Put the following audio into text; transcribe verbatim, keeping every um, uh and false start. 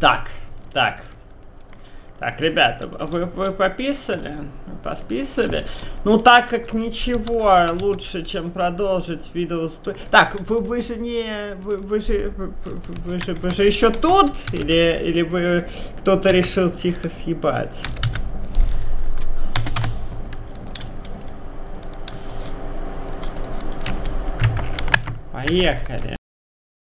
Так, так. Так, ребята, вы, вы пописали? Вы пописали? Ну, так как ничего лучше, чем продолжить видео... Так, вы, вы же не... Вы, вы, же, вы, вы, же, вы же еще тут? Или, или вы... Кто-то решил тихо съебать? Поехали.